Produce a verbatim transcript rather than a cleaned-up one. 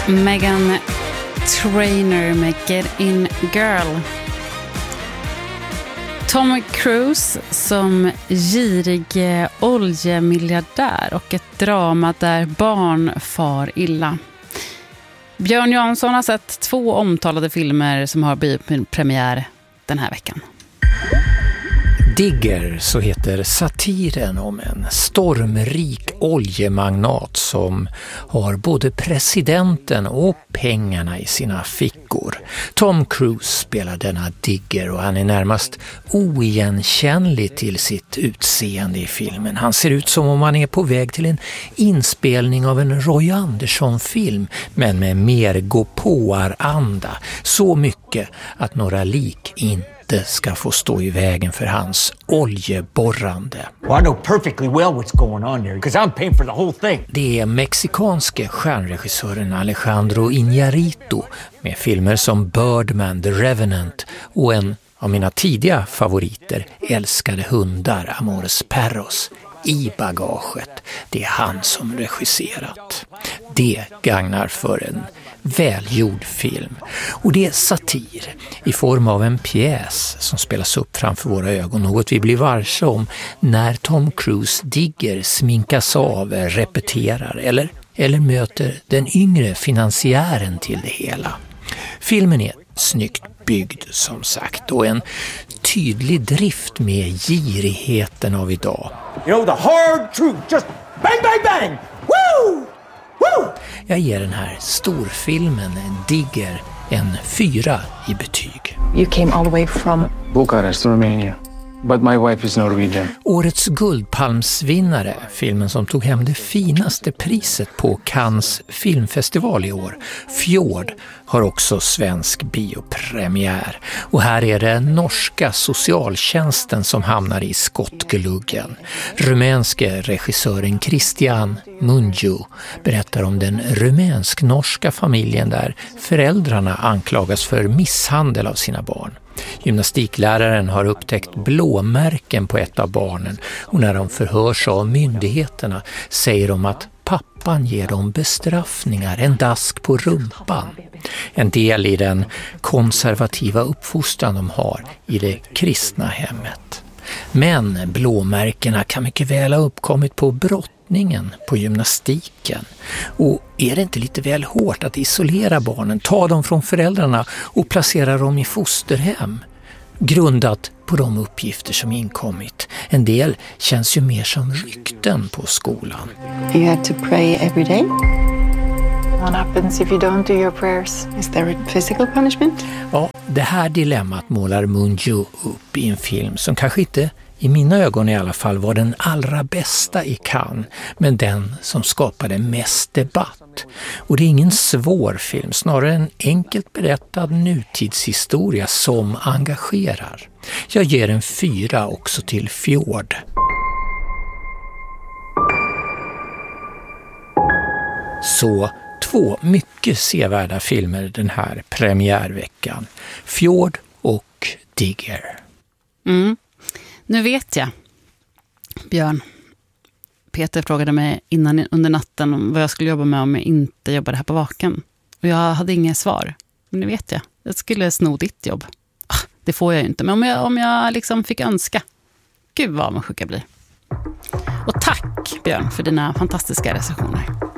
Meghan Trainor med Get In Girl. Tom Cruise som girig oljemiljardär och ett drama där barn far illa. Björn Jansson har sett två omtalade filmer som har blivit premiär den här veckan. Digger, så heter satiren om en stormrik oljemagnat som har både presidenten och pengarna i sina fickor. Tom Cruise spelar denna Digger och han är närmast oigenkännlig till sitt utseende i filmen. Han ser ut som om han är på väg till en inspelning av en Roy Andersson-film, men med mer gå-på-anda. Så mycket att några lik inte ska få stå i vägen för hans oljeborrande. Well, I know perfectly well what's going on there because I'm paying for the whole thing. Det är mexikanske stjärnregissören Alejandro Iñárritu med filmer som Birdman, The Revenant och en av mina tidiga favoriter, Älskade hundar, Amores Perros, i bagaget. Det är han som regisserat. Det gagnar för en välgjord film. Och det är satir i form av en pjäs som spelas upp framför våra ögon. Något vi blir varse om när Tom Cruise Digger sminkas av, repeterar eller, eller möter den yngre finansiären till det hela. Filmen är snyggt byggd som sagt och en tydlig drift med girigheten av idag. You know, the hard truth, just bang, bang, bang! Woo! Woo! Jag ger den här storfilmen Digger en fyra i betyg. You came all the way from Bucharest, Romania. But my wife is Norwegian. Årets guldpalmsvinnare, filmen som tog hem det finaste priset på Cannes filmfestival i år, Fjord, har också svensk biopremiär. Och här är det norska socialtjänsten som hamnar i skottgluggen. Rumänske regissören Christian Mungiu berättar om den rumänsk-norska familjen där föräldrarna anklagas för misshandel av sina barn. Gymnastikläraren har upptäckt blåmärken på ett av barnen och när de förhörs av myndigheterna säger de att pappan ger dem bestraffningar, en dask på rumpan. En del i den konservativa uppfostran de har i det kristna hemmet. Men blåmärkena kan mycket väl ha uppkommit på brottningen, på gymnastiken. Och är det inte lite väl hårt att isolera barnen, ta dem från föräldrarna och placera dem i fosterhem? Grundat på de uppgifter som inkommit. En del känns ju mer som rykten på skolan. You have to pray every day. What happens if you don't do your prayers? Is there a physical punishment? Ja, det här dilemmat målar Mungiu upp i en film som kanske inte, i mina ögon i alla fall, var den allra bästa i Cannes, men den som skapade mest debatt. Och det är ingen svår film, snarare en enkelt berättad nutidshistoria som engagerar. Jag ger en fyra också till Fjord. Så två mycket sevärda filmer den här premiärveckan. Fjord och Digger. Mm. Nu vet jag, Björn. Peter frågade mig innan under natten om vad jag skulle jobba med om jag inte jobbade här på Vaken. Och jag hade inget svar. Men nu vet jag. Jag skulle sno ditt jobb. Ah, det får jag ju inte. Men om jag, om jag liksom fick önska. Gud vad man sjuka blir. Och tack, Björn, för dina fantastiska recensioner.